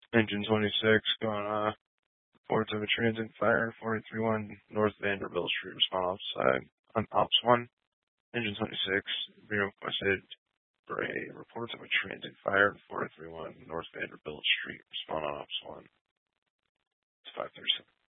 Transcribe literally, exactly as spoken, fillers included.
Engine twenty-six going uh reports of a transient fire four three one North Vanderbilt Street. Respond outside on Ops one. Engine twenty-six being requested for a reports of a transient fire four three one North Vanderbilt Street. Respond on Ops one. It's five thirty-seven.